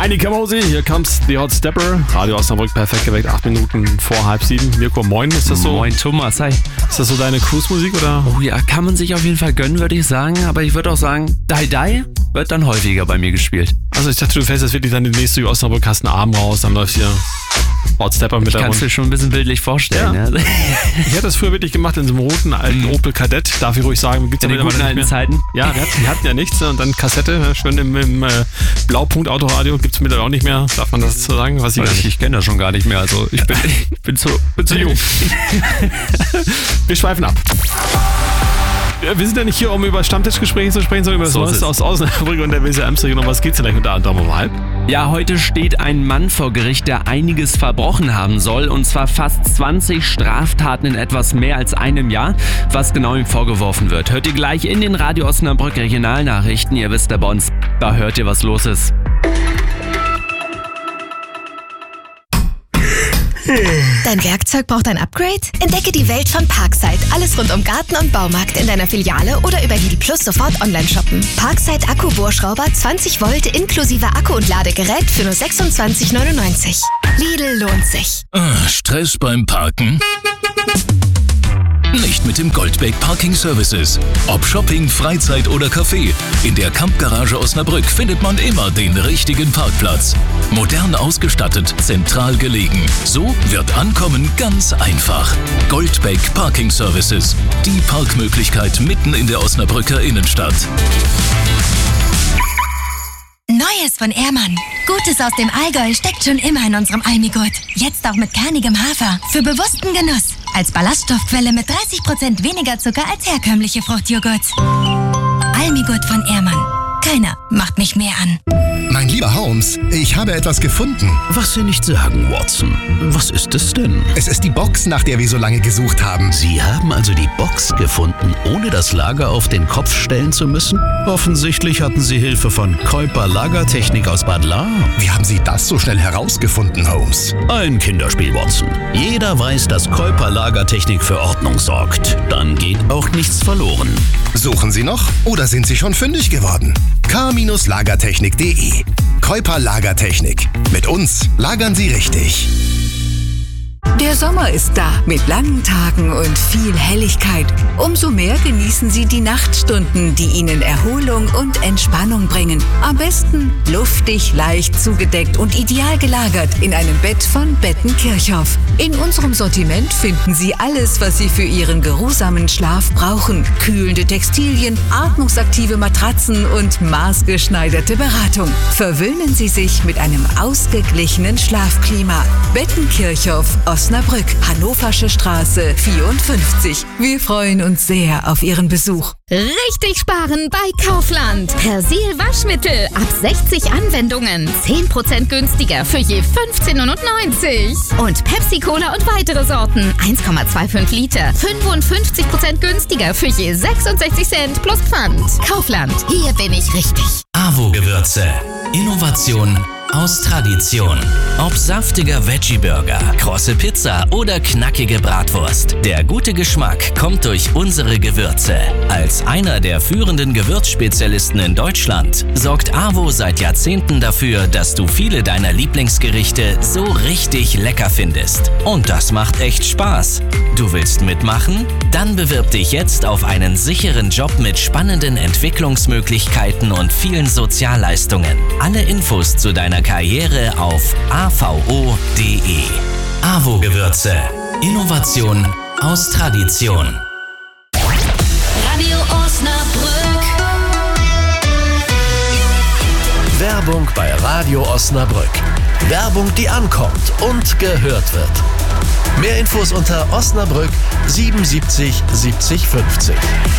Annika Mosi, hier kommt's, die Hot Stepper. Radio Osnabrück, perfekt geweckt, 8 Minuten vor 6:30. Mirko, moin, ist das so? Moin Thomas, hi. Ist das so deine Cruise-Musik, oder? Oh ja, kann man sich auf jeden Fall gönnen, würde ich sagen. Aber ich würde auch sagen, Die Die wird dann häufiger bei mir gespielt. Also ich dachte, du fällst jetzt wirklich dann die nächste Osnabrück, hast einen Arm raus, dann läuft hier Hot Stepper mit der Kannst du dir schon ein bisschen bildlich vorstellen, ja? Ich hätte das früher wirklich gemacht in so einem roten alten Opel Kadett, darf ich ruhig sagen. Gibt's in den guten alten Zeiten. Ja, wir hatten ja nichts und dann Kassette, schön im Blaupunkt Autoradio, gibt's mittlerweile auch nicht mehr, darf man das so sagen? Ich kenne das schon gar nicht mehr, also ich bin zu jung. Wir schweifen ab. Wir sind ja nicht hier, um über Stammtischgespräche zu sprechen, sondern über das Neueste aus Osnabrück und der WSR-Region. Um was geht's denn gleich unter anderem um halb? Ja, heute steht ein Mann vor Gericht, der einiges verbrochen haben soll, und zwar fast 20 Straftaten in etwas mehr als einem Jahr. Was genau ihm vorgeworfen wird, hört ihr gleich in den Radio Osnabrück Regionalnachrichten. Ihr wisst ja bei uns, da hört ihr, was los ist. Dein Werkzeug braucht ein Upgrade? Entdecke die Welt von Parkside. Alles rund um Garten und Baumarkt in deiner Filiale oder über Lidl Plus sofort online shoppen. Parkside Akku-Bohrschrauber 20 Volt inklusive Akku und Ladegerät für nur 26,99. Lidl lohnt sich. Stress beim Parken? Nicht mit dem Goldbeck Parking Services. Ob Shopping, Freizeit oder Café, in der Campgarage Osnabrück findet man immer den richtigen Parkplatz. Modern ausgestattet, zentral gelegen. So wird Ankommen ganz einfach. Goldbeck Parking Services. Die Parkmöglichkeit mitten in der Osnabrücker Innenstadt. Neues von Ehrmann. Gutes aus dem Allgäu steckt schon immer in unserem Almigurt. Jetzt auch mit kernigem Hafer. Für bewussten Genuss. Als Ballaststoffquelle mit 30% weniger Zucker als herkömmliche Fruchtjoghurts. Almigurt von Ehrmann. Keiner macht mich mehr an. Mein lieber Holmes, ich habe etwas gefunden. Was Sie nicht sagen, Watson. Was ist es denn? Es ist die Box, nach der wir so lange gesucht haben. Sie haben also die Box gefunden, ohne das Lager auf den Kopf stellen zu müssen? Offensichtlich hatten Sie Hilfe von Kuiper Lagertechnik aus Bad Lahr. Wie haben Sie das so schnell herausgefunden, Holmes? Ein Kinderspiel, Watson. Jeder weiß, dass Kuiper Lagertechnik für Ordnung sorgt. Dann geht auch nichts verloren. Suchen Sie noch oder sind Sie schon fündig geworden? k-lagertechnik.de. Kuiper Lagertechnik. Mit uns lagern Sie richtig. Der Sommer ist da, mit langen Tagen und viel Helligkeit. Umso mehr genießen Sie die Nachtstunden, die Ihnen Erholung und Entspannung bringen. Am besten luftig, leicht zugedeckt und ideal gelagert in einem Bett von Bettenkirchhoff. In unserem Sortiment finden Sie alles, was Sie für Ihren geruhsamen Schlaf brauchen. Kühlende Textilien, atmungsaktive Matratzen und maßgeschneiderte Beratung. Verwöhnen Sie sich mit einem ausgeglichenen Schlafklima. Bettenkirchhoff, Osnabrück, Hannoversche Straße 54. Wir freuen uns sehr auf Ihren Besuch. Richtig sparen bei Kaufland. Persil Waschmittel ab 60 Anwendungen. 10% günstiger für je 15,90 €. Und Pepsi Cola und weitere Sorten. 1,25 Liter. 55% günstiger für je 66 Cent plus Pfand. Kaufland. Hier bin ich richtig. AWO-Gewürze. Innovation aus Tradition. Ob saftiger Veggie-Burger, krosse Pizza oder knackige Bratwurst. Der gute Geschmack kommt durch unsere Gewürze. Als einer der führenden Gewürzspezialisten in Deutschland sorgt AWO seit Jahrzehnten dafür, dass du viele deiner Lieblingsgerichte so richtig lecker findest. Und das macht echt Spaß. Du willst mitmachen? Dann bewirb dich jetzt auf einen sicheren Job mit spannenden Entwicklungsmöglichkeiten und vielen Sozialleistungen. Alle Infos zu deiner Karriere auf avo.de. AWO-Gewürze. Innovation aus Tradition. Radio Osnabrück. Werbung bei Radio Osnabrück. Werbung, die ankommt und gehört wird. Mehr Infos unter Osnabrück 77 70 50.